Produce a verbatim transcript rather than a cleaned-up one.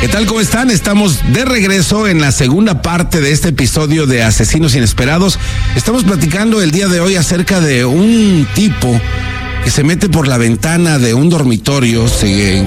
¿Qué tal? ¿Cómo están? Estamos de regreso en la segunda parte de este episodio de Asesinos Inesperados. Estamos platicando el día de hoy acerca de un tipo que se mete por la ventana de un dormitorio, se